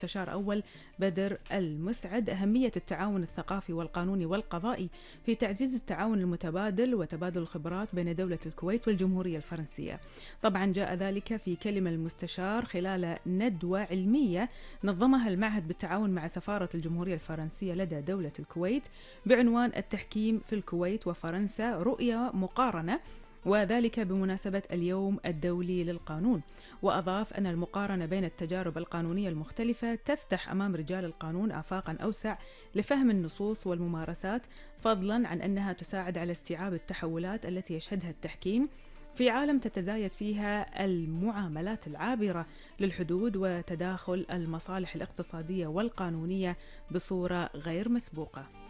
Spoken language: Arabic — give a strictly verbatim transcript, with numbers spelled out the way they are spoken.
مستشار أول بدر المسعد أهمية التعاون الثقافي والقانوني والقضائي في تعزيز التعاون المتبادل وتبادل الخبرات بين دولة الكويت والجمهورية الفرنسية. طبعا جاء ذلك في كلمة المستشار خلال ندوة علمية نظمها المعهد بالتعاون مع سفارة الجمهورية الفرنسية لدى دولة الكويت بعنوان التحكيم في الكويت وفرنسا رؤية مقارنة، وذلك بمناسبة اليوم الدولي للقانون. وأضاف أن المقارنة بين التجارب القانونية المختلفة تفتح أمام رجال القانون آفاقا أوسع لفهم النصوص والممارسات، فضلا عن أنها تساعد على استيعاب التحولات التي يشهدها التحكيم في عالم تتزايد فيها المعاملات العابرة للحدود وتداخل المصالح الاقتصادية والقانونية بصورة غير مسبوقة.